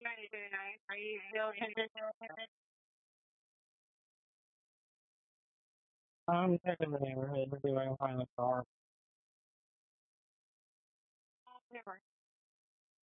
Are you still interested? I'm checking the neighborhood to see if I can find the car.